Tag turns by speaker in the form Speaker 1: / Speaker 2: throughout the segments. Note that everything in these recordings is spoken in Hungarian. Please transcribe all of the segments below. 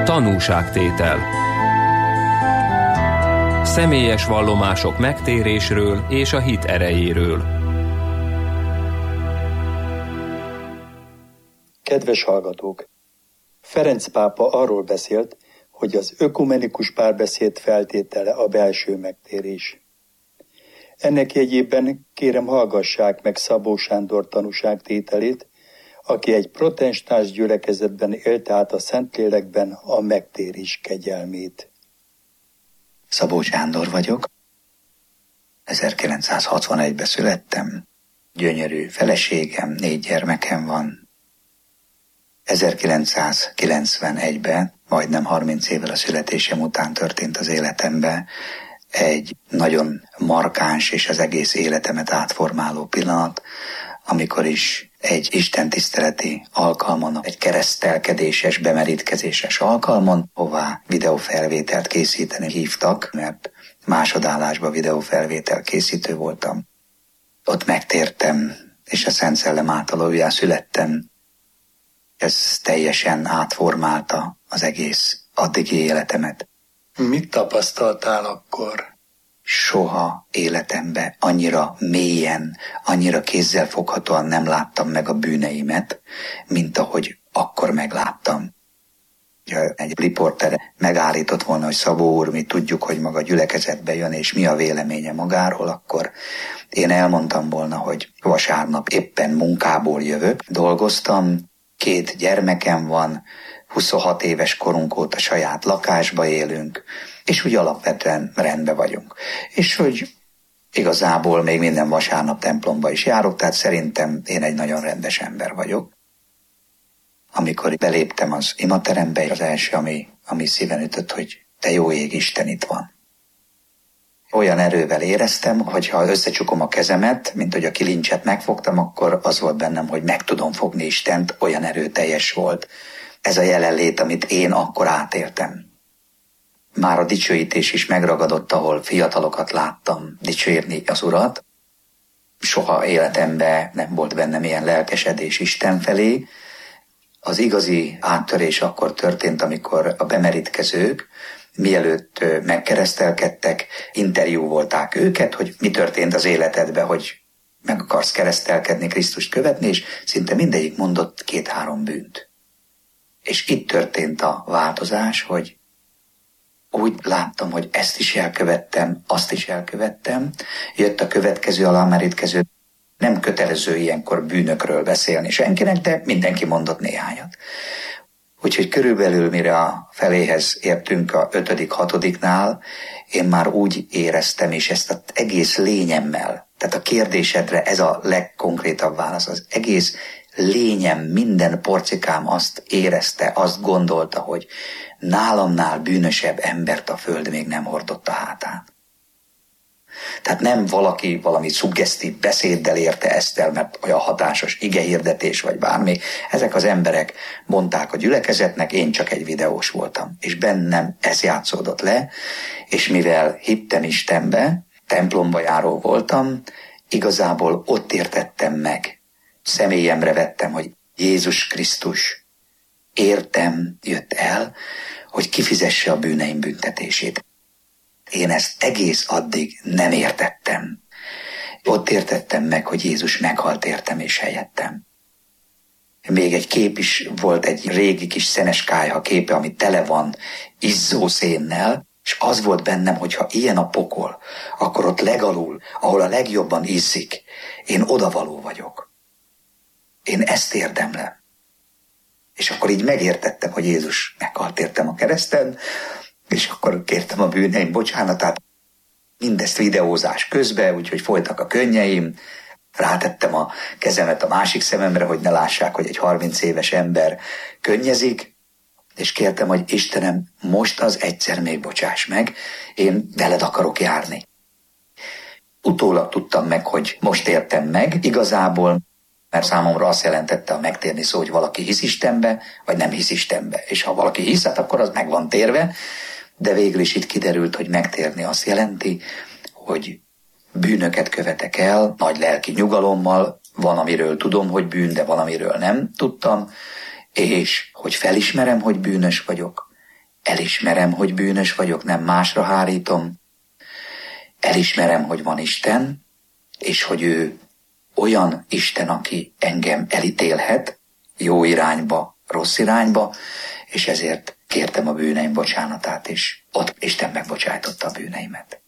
Speaker 1: Tanúságtétel. Személyes vallomások megtérésről és a hit erejéről.
Speaker 2: Kedves hallgatók! Ferenc pápa arról beszélt, hogy az ökumenikus párbeszéd feltétele a belső megtérés. Ennek jegyében kérem, hallgassák meg Szabó Sándor tanúságtételét, aki egy protestáns gyülekezetben élte át a Szentlélekben a megtérés kegyelmét.
Speaker 3: Szabó Sándor vagyok. 1961-ben születtem. Gyönyörű feleségem, 4 gyermekem van. 1991-ben, majdnem 30 évvel a születésem után történt az életemben egy nagyon markáns és az egész életemet átformáló pillanat, amikor is egy istentiszteleti alkalmon, egy keresztelkedéses, bemerítkezéses alkalmon, hová videófelvételt készíteni hívtak, mert másodállásban videófelvétel készítő voltam. Ott megtértem, és a Szent Szellem által újjászülettem. Ez teljesen átformálta az egész addigi életemet.
Speaker 2: Mit tapasztaltál akkor?
Speaker 3: Soha életemben annyira mélyen, annyira kézzelfoghatóan nem láttam meg a bűneimet, mint ahogy akkor megláttam. Egy riporter megállított volna, hogy Szabó úr, mi tudjuk, hogy maga gyülekezetbe jön, és mi a véleménye magáról, akkor én elmondtam volna, hogy vasárnap éppen munkából jövök, dolgoztam, 2 gyermekem van, 26 éves korunk óta saját lakásba élünk, és úgy alapvetően rendben vagyunk. És hogy igazából még minden vasárnap templomba is járok, tehát szerintem én egy nagyon rendes ember vagyok. Amikor beléptem az imaterembe, az első, ami szíven ütött, hogy te jó ég, Isten itt van. Olyan erővel éreztem, hogy ha összecsukom a kezemet, mint hogy a kilincset megfogtam, akkor az volt bennem, hogy meg tudom fogni Istent, olyan erőteljes volt ez a jelenlét, amit én akkor átéltem. Már a dicsőítés is megragadott, ahol fiatalokat láttam dicsérni az Urat. Soha életemben nem volt bennem ilyen lelkesedés Isten felé. Az igazi áttörés akkor történt, amikor a bemerítkezők, mielőtt megkeresztelkedtek, interjúvolták őket, hogy mi történt az életedben, hogy meg akarsz keresztelkedni, Krisztust követni, és szinte mindegyik mondott 2-3 bűnt. És itt történt a változás, hogy úgy láttam, hogy ezt is elkövettem, azt is elkövettem. Jött a következő alámerítkező. Nem kötelező ilyenkor bűnökről beszélni senkinek, de mindenki mondott néhányat. Úgyhogy körülbelül mire a feléhez értünk a 5.-6. Én már úgy éreztem, és ezt az egész lényemmel, tehát a kérdésedre ez a legkonkrétabb válasz, az egész lényem, minden porcikám azt érezte, azt gondolta, hogy nálamnál bűnösebb embert a föld még nem hordott a hátán. Tehát nem valaki valami szuggesztív beszéddel érte ezt el, mert olyan hatásos igehirdetés vagy bármi. Ezek az emberek mondták a gyülekezetnek, én csak egy videós voltam. És bennem ez játszódott le, és mivel hittem Istenbe, templomba járó voltam, igazából ott értettem meg. Személyemre vettem, hogy Jézus Krisztus értem jött el, hogy kifizesse a bűneim büntetését. Én ezt egész addig nem értettem. Ott értettem meg, hogy Jézus meghalt értem és helyettem. Még egy kép is volt, egy régi kis szenes kályha képe, ami tele van izzó szénnel, és az volt bennem, hogy ha ilyen a pokol, akkor ott legalul, ahol a legjobban izzik, én odavaló vagyok. Én ezt érdemlem. És akkor így megértettem, hogy Jézus meghalt értem a kereszten, és akkor kértem a bűneim bocsánatát. Mindezt videózás közben, úgyhogy folytak a könnyeim. Rátettem a kezemet a másik szememre, hogy ne lássák, hogy egy 30 éves ember könnyezik, és kértem, hogy Istenem, most az egyszer még bocsáss meg, én veled akarok járni. Utólag tudtam meg, hogy most értem meg, igazából, mert számomra azt jelentette a megtérni szó, hogy valaki hisz Istenbe, vagy nem hisz Istenbe. És ha valaki hisz, hát akkor az meg van térve, de végül is itt kiderült, hogy megtérni azt jelenti, hogy bűnöket követek el, nagy lelki nyugalommal, van, amiről tudom, hogy bűn, de van, amiről nem tudtam, és hogy felismerem, hogy bűnös vagyok, elismerem, hogy bűnös vagyok, nem másra hárítom, elismerem, hogy van Isten, és hogy ő olyan Isten, aki engem elítélhet jó irányba, rossz irányba, és ezért kértem a bűneim bocsánatát, és ott Isten megbocsájtotta a bűneimet.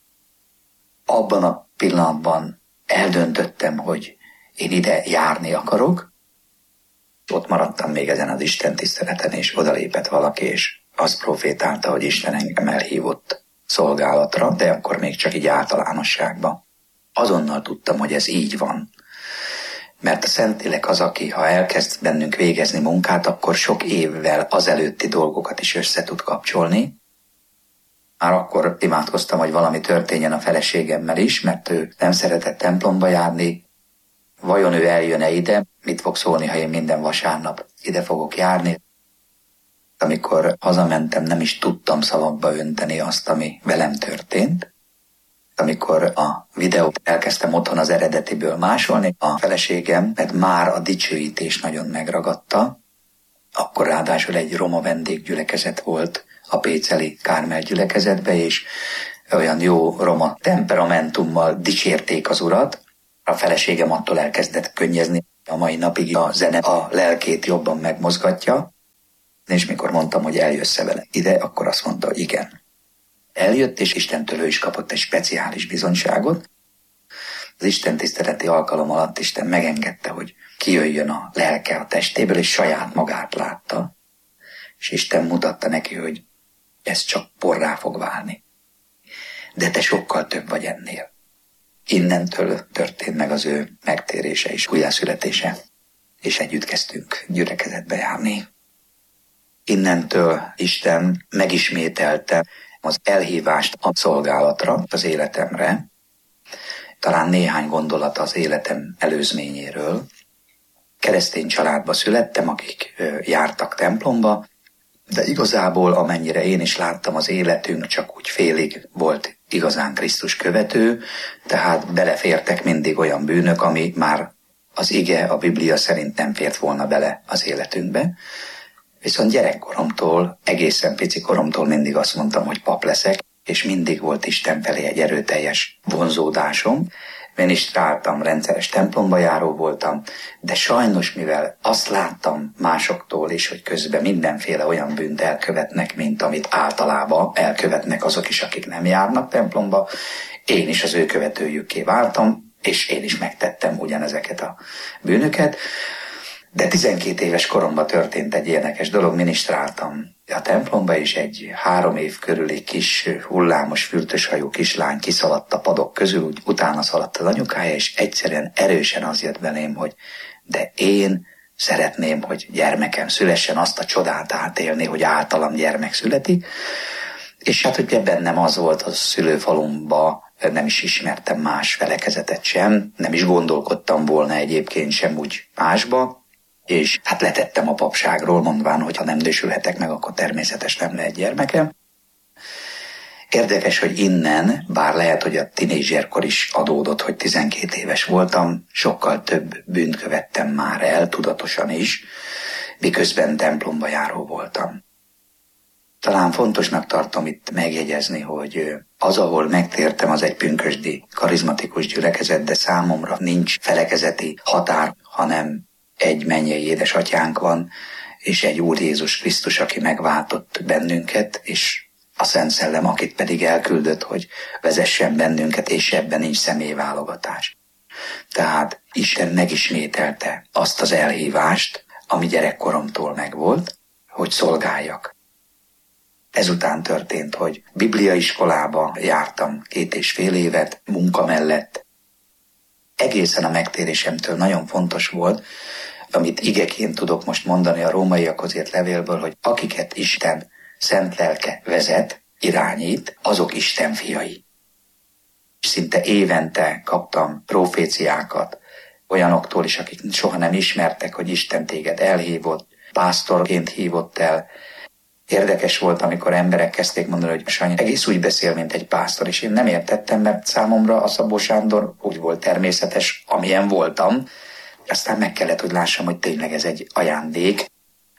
Speaker 3: Abban a pillanatban eldöntöttem, hogy én ide járni akarok, ott maradtam még ezen az Isten tiszteleten, és odalépett valaki, és azt profétálta, hogy Isten engem elhívott szolgálatra, de akkor még csak így általánosságban. Azonnal tudtam, hogy ez így van. Mert a Szentlélek az, aki ha elkezd bennünk végezni munkát, akkor sok évvel azelőtti dolgokat is össze tud kapcsolni. Már akkor imádkoztam, hogy valami történjen a feleségemmel is, mert ő nem szeretett templomba járni. Vajon ő eljön-e ide? Mit fog szólni, ha én minden vasárnap ide fogok járni? Amikor hazamentem, nem is tudtam szavakba önteni azt, ami velem történt. Amikor a videót elkezdtem otthon az eredetiből másolni, a feleségem, mert már a dicsőítés nagyon megragadta, akkor ráadásul egy roma vendéggyülekezet volt a péceli Kármel gyülekezetbe, és olyan jó roma temperamentummal dicsérték az Urat. A feleségem attól elkezdett könnyezni, a mai napig a zene a lelkét jobban megmozgatja, és mikor mondtam, hogy eljössz-e vele ide, akkor azt mondta, hogy igen. Eljött, és Istentől ő is kapott egy speciális bizonyságot. Az Isten tiszteleti alkalom alatt Isten megengedte, hogy kijöjjön a lelke a testéből, és saját magát látta. És Isten mutatta neki, hogy ez csak porrá fog válni. De te sokkal több vagy ennél. Innentől történt meg az ő megtérése és újjászületése, és együtt kezdtünk gyülekezetbe járni. Innentől Isten megismételte az elhívást a szolgálatra, az életemre, talán néhány gondolat az életem előzményéről. Keresztény családba születtem, akik jártak templomba, de igazából amennyire én is láttam, az életünk csak úgy félig volt igazán Krisztus követő, tehát belefértek mindig olyan bűnök, ami már az ige, a Biblia szerint nem fért volna bele az életünkbe. Viszont gyerekkoromtól, egészen pici koromtól mindig azt mondtam, hogy pap leszek, és mindig volt Isten felé egy erőteljes vonzódásom. Minisztráltam, rendszeres templomba járó voltam, de sajnos, mivel azt láttam másoktól is, hogy közben mindenféle olyan bűnt elkövetnek, mint amit általában elkövetnek azok is, akik nem járnak templomba, én is az ő követőjükké váltam, és én is megtettem ugyanezeket a bűnöket. De 12 éves koromban történt egy érdekes dolog, minisztráltam a templomba, és egy 3 év körüli kis hullámos fürtöshajú kislány kiszaladt a padok közül, úgy utána szaladt az anyukája, és egyszerűen erősen az jött belém, hogy de én szeretném, hogy gyermekem szülessen, azt a csodát átélni, hogy általam gyermek születik. És hát ugye bennem az volt a szülőfalumba, nem is ismertem más felekezetet sem, nem is gondolkodtam volna egyébként sem úgy másba, és hát letettem a papságról, mondván, hogy ha nem nősülhetek meg, akkor természetes nem lehet gyermekem. Érdekes, hogy innen, bár lehet, hogy a tinédzserkor is adódott, hogy 12 éves voltam, sokkal több bűnt követtem már el, tudatosan is, miközben templomba járó voltam. Talán fontosnak tartom itt megjegyezni, hogy az, ahol megtértem, az egy pünkösdi, karizmatikus gyülekezet, de számomra nincs felekezeti határ, hanem egy mennyei édesatyánk van, és egy Úr Jézus Krisztus, aki megváltott bennünket, és a Szent Szellem, akit pedig elküldött, hogy vezessen bennünket, és ebben nincs személyválogatás. Tehát Isten megismételte azt az elhívást, ami gyerekkoromtól megvolt, hogy szolgáljak. Ezután történt, hogy bibliaiskolába jártam 2,5 évet, munka mellett. Egészen a megtérésemtől nagyon fontos volt, amit igeként tudok most mondani a rómaiakhoz írt levélből, hogy akiket Isten szent lelke vezet, irányít, azok Isten fiai. Szinte évente kaptam proféciákat olyanoktól is, akik soha nem ismertek, hogy Isten téged elhívott, pásztorként hívott el. Érdekes volt, amikor emberek kezdték mondani, hogy Sanyi egész úgy beszél, mint egy pásztor, és én nem értettem, mert számomra a Szabó Sándor úgy volt természetes, amilyen voltam. Aztán meg kellett, hogy lássam, hogy tényleg ez egy ajándék,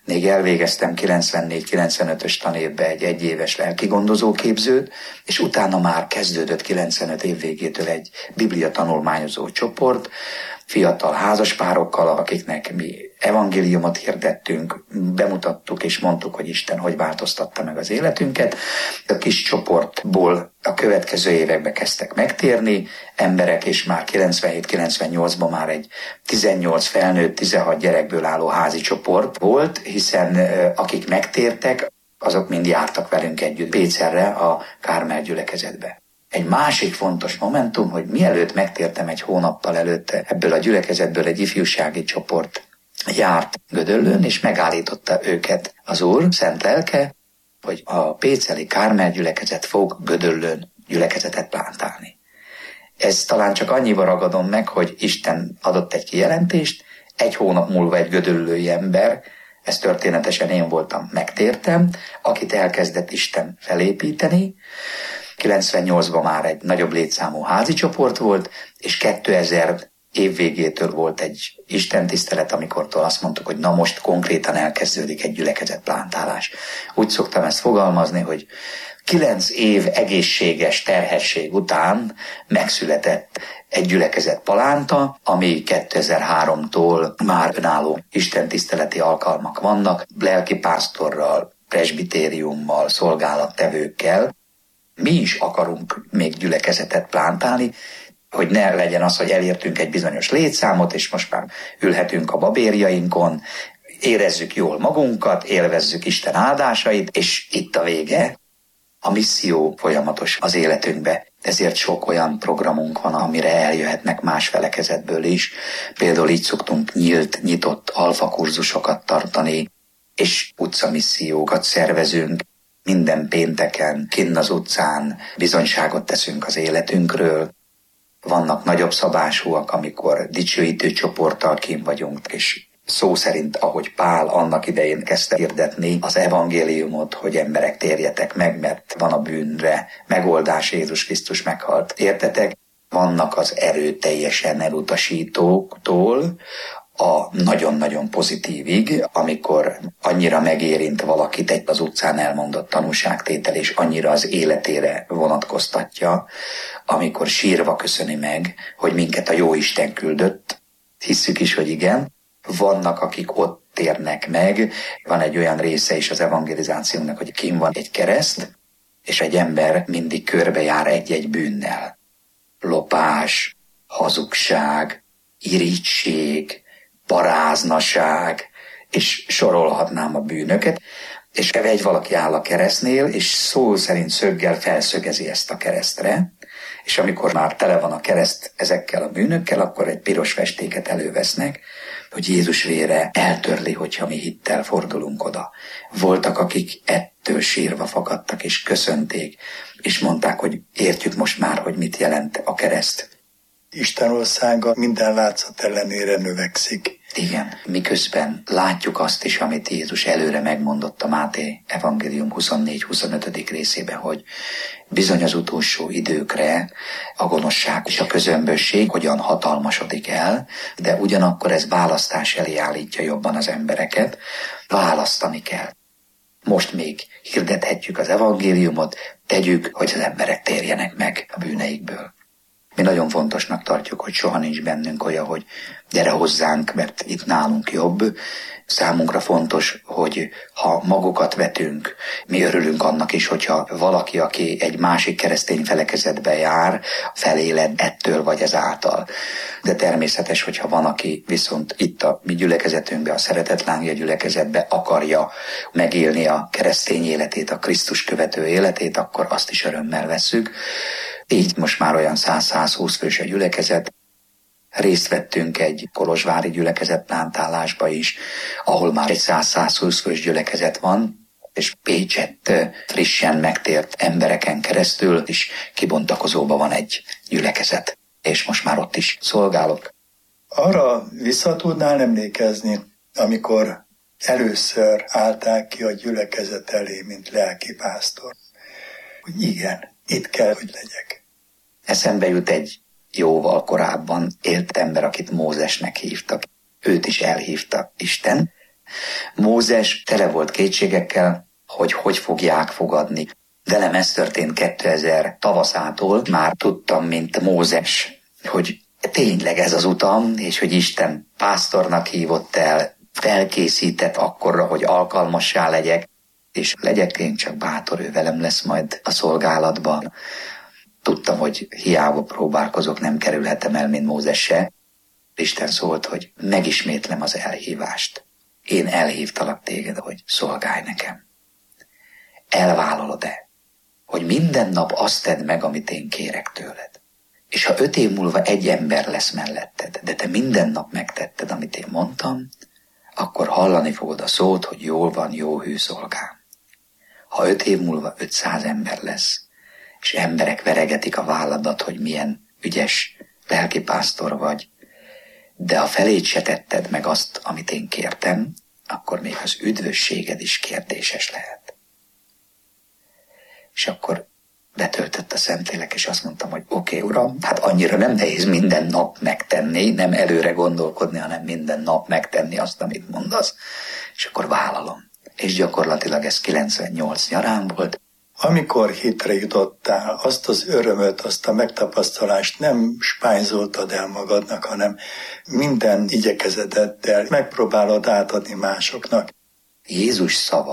Speaker 3: Még elvégeztem 94-95-ös tanévbe egy egyéves lelkigondozó képzőt, és utána már kezdődött 95 év végétől egy biblia tanulmányozó csoport, fiatal házaspárokkal, akiknek mi evangéliumot hirdettünk, bemutattuk és mondtuk, hogy Isten hogy változtatta meg az életünket. A kis csoportból a következő években kezdtek megtérni emberek, és már 97-98-ban már egy 18 felnőtt, 16 gyerekből álló házi csoport volt, hiszen akik megtértek, azok mind jártak velünk együtt Pécerre, a Kármel gyülekezetbe. Egy másik fontos momentum, hogy mielőtt megtértem egy hónappal előtte, ebből a gyülekezetből egy ifjúsági csoport járt Gödöllőn, és megállította őket az Úr szent lelke, hogy a péceli Kármel gyülekezet fog Gödöllőn gyülekezetet plántálni. Ez talán csak annyival ragadom meg, hogy Isten adott egy kijelentést, egy hónap múlva egy gödöllői ember, ez történetesen én voltam, megtértem, akit elkezdett Isten felépíteni. 98-ban már egy nagyobb létszámú házi csoport volt, és 2000 év végétől volt egy istentisztelet, amikortól azt mondtuk, hogy na most konkrétan elkezdődik egy gyülekezetplántálás. Úgy szoktam ezt fogalmazni, hogy 9 év egészséges terhesség után megszületett egy gyülekezet palánta, ami 2003-tól már önálló istentiszteleti alkalmak vannak, lelkipásztorral, presbitériummal, szolgálattevőkkel. Mi is akarunk még gyülekezetet plántálni, hogy ne legyen az, hogy elértünk egy bizonyos létszámot, és most már ülhetünk a babérjainkon, érezzük jól magunkat, élvezzük Isten áldásait, és itt a vége. A misszió folyamatos az életünkbe, ezért sok olyan programunk van, amire eljöhetnek más felekezetből is. Például így szoktunk nyitott alfakurzusokat tartani, és utcamissziókat szervezünk. Minden pénteken kinn az utcán bizonyságot teszünk az életünkről. Vannak nagyobb szabásúak, amikor dicsőítő csoporttal kint vagyunk, és szó szerint, ahogy Pál annak idején kezdte hirdetni az evangéliumot, hogy emberek térjetek meg, mert van a bűnre megoldás, Jézus Krisztus meghalt. Értetek? Vannak az erőteljesen elutasítóktól a nagyon-nagyon pozitívig, amikor annyira megérint valakit egy az utcán elmondott tanúságtétel, és annyira az életére vonatkoztatja, amikor sírva köszöni meg, hogy minket a Jóisten küldött. Hisszük is, hogy igen. Vannak, akik ott térnek meg. Van egy olyan része is az evangelizációnak, hogy kint van egy kereszt, és egy ember mindig körbejár egy-egy bűnnel. Lopás, hazugság, irigység, paráznaság, és sorolhatnám a bűnöket, és egy valaki áll a keresztnél, és szó szerint szöggel felszögezi ezt a keresztre, és amikor már tele van a kereszt ezekkel a bűnökkel, akkor egy piros festéket elővesznek, hogy Jézus vére eltörli, hogyha mi hittel fordulunk oda. Voltak, akik ettől sírva fakadtak, és köszönték, és mondták, hogy értjük most már, hogy mit jelent a kereszt.
Speaker 2: Isten országa minden látszat ellenére növekszik.
Speaker 3: Igen, miközben látjuk azt is, amit Jézus előre megmondott a Máté evangélium 24-25. részében, hogy bizony az utolsó időkre a gonoszság és a közömbösség hogyan hatalmasodik el, de ugyanakkor ez választás elé állítja jobban az embereket. Választani kell. Most még hirdethetjük az evangéliumot, tegyük, hogy az emberek térjenek meg a bűneikből. Mi nagyon fontosnak tartjuk, hogy soha nincs bennünk olyan, hogy gyere hozzánk, mert itt nálunk jobb. Számunkra fontos, hogy ha magukat vetünk, mi örülünk annak is, hogyha valaki, aki egy másik keresztény felekezetbe jár, feléled ettől vagy ezáltal. De természetes, hogyha van, aki viszont itt a mi gyülekezetünkbe, a Szeretetlángja gyülekezetbe akarja megélni a keresztény életét, a Krisztus követő életét, akkor azt is örömmel vesszük. Így most már olyan 100-120 fős a gyülekezet. Részt vettünk egy kolozsvári gyülekezetplántálásba is, ahol már egy 100-120 fős gyülekezet van, és Pécsett frissen megtért embereken keresztül is kibontakozóban van egy gyülekezet, és most már ott is szolgálok.
Speaker 2: Arra vissza tudnál emlékezni, amikor először álltál ki a gyülekezet elé, mint lelkipásztor, hogy igen, itt kell, hogy legyek.
Speaker 3: Eszembe jut egy jóval korábban élt ember, akit Mózesnek hívtak. Őt is elhívta Isten, Mózes tele volt kétségekkel, hogy fogják fogadni. Velem ez történt 2000 tavaszától, már tudtam, mint Mózes, hogy tényleg ez az utam, és hogy Isten pásztornak hívott el, felkészített akkorra, hogy alkalmassá legyek, és legyek én csak bátor, ő velem lesz majd a szolgálatban. Tudtam, hogy hiába próbálkozok, nem kerülhetem el, mint Mózes se. Isten szólt, hogy megismétlem az elhívást. Én elhívtalak téged, hogy szolgálj nekem. Elvállalod-e, hogy minden nap azt tedd meg, amit én kérek tőled? És ha 5 év múlva egy ember lesz melletted, de te minden nap megtetted, amit én mondtam, akkor hallani fogod a szót, hogy jól van, jó hű szolgám. Ha 5 év múlva 500 ember lesz, és emberek veregetik a válladat, hogy milyen ügyes lelkipásztor vagy, de a felét se tetted meg azt, amit én kértem, akkor még az üdvösséged is kérdéses lehet. És akkor betöltött a Szentlélek, és azt mondtam, hogy oké, Uram, hát annyira nem nehéz minden nap megtenni, nem előre gondolkodni, hanem minden nap megtenni azt, amit mondasz, és akkor vállalom. És gyakorlatilag ez 98 nyarán volt.
Speaker 2: Amikor hitre jutottál, azt az örömöt, azt a megtapasztalást nem spányzoltad el magadnak, hanem minden igyekezeteddel megpróbálod átadni másoknak.
Speaker 3: Jézus szava